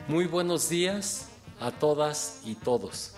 Muy buenos días a todas y todos.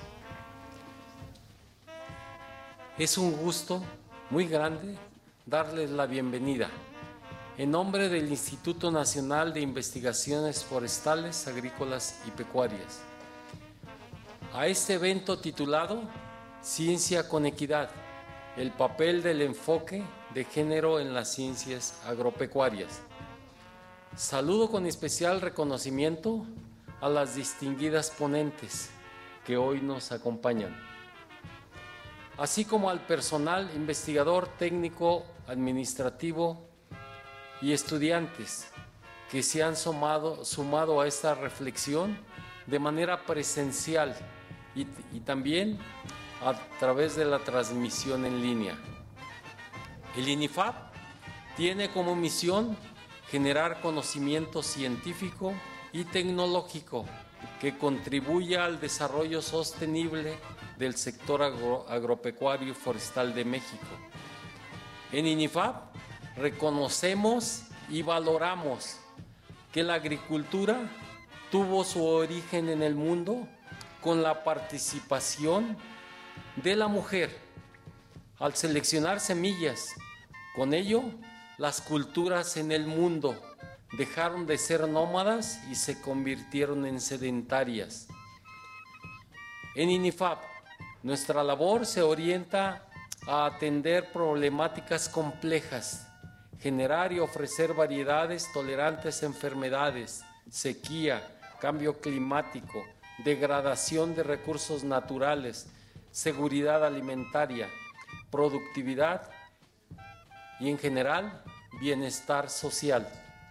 Es un gusto muy grande darles la bienvenida en nombre del Instituto Nacional de Investigaciones Forestales, Agrícolas y Pecuarias a este evento titulado Ciencia con Equidad, el papel del enfoque de género en las ciencias agropecuarias. Saludo con especial reconocimiento a las distinguidas ponentes que hoy nos acompañan, así como al personal investigador, técnico, administrativo y estudiantes que se han sumado a esta reflexión de manera presencial y también a través de la transmisión en línea. El INIFAP tiene como misión generar conocimiento científico y tecnológico que contribuya al desarrollo sostenible del sector agropecuario y forestal de México. En INIFAP reconocemos y valoramos que la agricultura tuvo su origen en el mundo con la participación de la mujer al seleccionar semillas. Con ello, las culturas en el mundo dejaron de ser nómadas y se convirtieron en sedentarias. En INIFAP, nuestra labor se orienta a atender problemáticas complejas, generar y ofrecer variedades tolerantes a enfermedades, sequía, cambio climático, degradación de recursos naturales, seguridad alimentaria, productividad y en general bienestar social.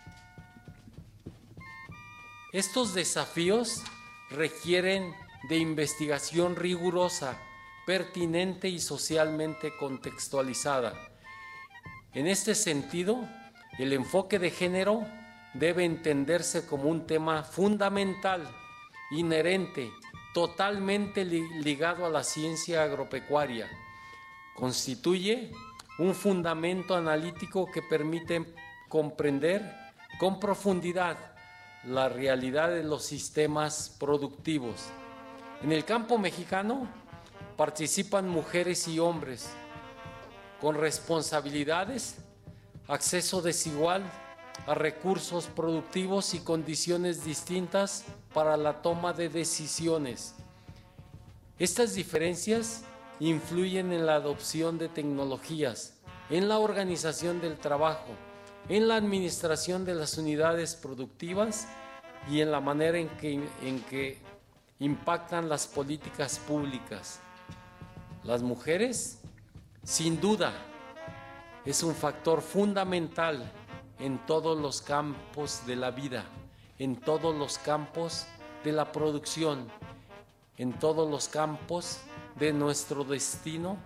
Estos desafíos requieren de investigación rigurosa, pertinente y socialmente contextualizada. En este sentido, el enfoque de género debe entenderse como un tema fundamental, inherente, totalmente ligado a la ciencia agropecuaria. Constituye un fundamento analítico que permite comprender con profundidad la realidad de los sistemas productivos. En el campo mexicano participan mujeres y hombres con responsabilidades, acceso desigual a recursos productivos y condiciones distintas para la toma de decisiones. Estas diferencias influyen en la adopción de tecnologías, en la organización del trabajo, en la administración de las unidades productivas y en la manera en que impactan las políticas públicas. Las mujeres, sin duda, es un factor fundamental en todos los campos de la vida, en todos los campos de la producción, en todos los campos de nuestro destino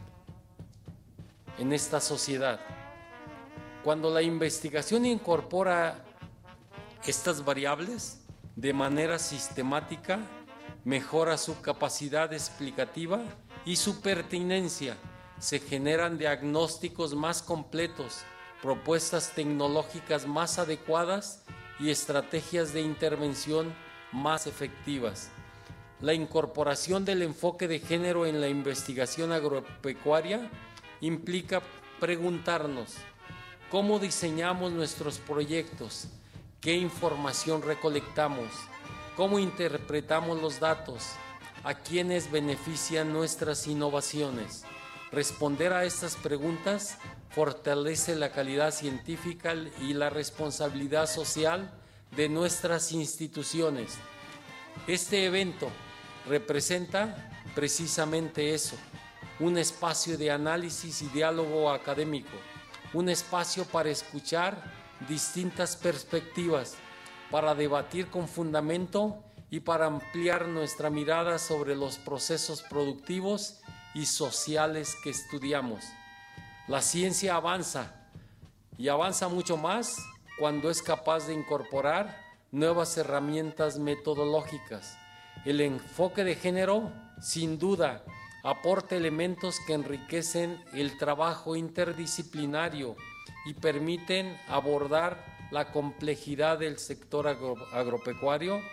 en esta sociedad. Cuando la investigación incorpora estas variables de manera sistemática, mejora su capacidad explicativa y su pertinencia. Se generan diagnósticos más completos, propuestas tecnológicas más adecuadas y estrategias de intervención más efectivas. La incorporación del enfoque de género en la investigación agropecuaria implica preguntarnos cómo diseñamos nuestros proyectos, qué información recolectamos, cómo interpretamos los datos, a quiénes benefician nuestras innovaciones. Responder a estas preguntas fortalece la calidad científica y la responsabilidad social de nuestras instituciones. Este evento representa precisamente eso, un espacio de análisis y diálogo académico, un espacio para escuchar distintas perspectivas, para debatir con fundamento y para ampliar nuestra mirada sobre los procesos productivos y sociales que estudiamos. La ciencia avanza y avanza mucho más cuando es capaz de incorporar nuevas herramientas metodológicas. El enfoque de género, sin duda, aporta elementos que enriquecen el trabajo interdisciplinario y permiten abordar la complejidad del sector agropecuario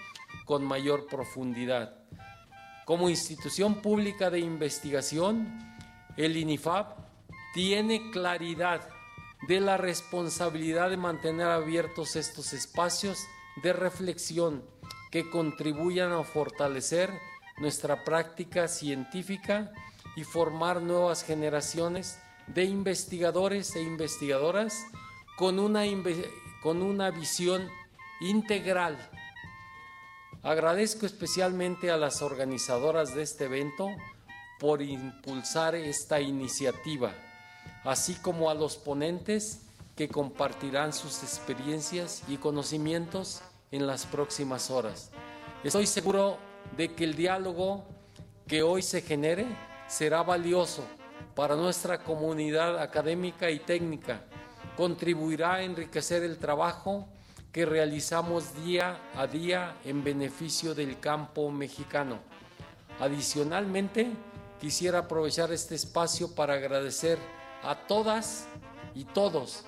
con mayor profundidad. Como institución pública de investigación, el INIFAP tiene claridad de la responsabilidad de mantener abiertos estos espacios de reflexión que contribuyan a fortalecer nuestra práctica científica y formar nuevas generaciones de investigadores e investigadoras con una visión integral. Agradezco especialmente a las organizadoras de este evento por impulsar esta iniciativa, así como a los ponentes que compartirán sus experiencias y conocimientos en las próximas horas. Estoy seguro de que el diálogo que hoy se genere será valioso para nuestra comunidad académica y técnica, contribuirá a enriquecer el trabajo que realizamos día a día en beneficio del campo mexicano. Adicionalmente, quisiera aprovechar este espacio para agradecer a todas y todos